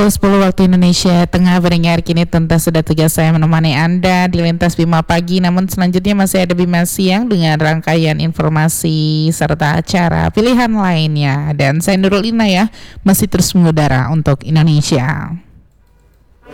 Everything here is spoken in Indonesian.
Pukul 10 waktu Indonesia Tengah pendengar, kini tuntas sudah tugas saya menemani Anda di Lintas Bima Pagi. Namun selanjutnya masih ada Bima Siang dengan rangkaian informasi serta acara pilihan lainnya. Dan saya Nurul Ina ya, masih terus mengudara untuk Indonesia.